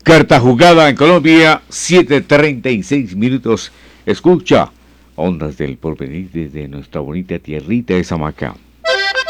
Carta jugada en Colombia, 7:36 minutos. Escucha, Ondas del Porvenir desde nuestra bonita tierrita de Samacá.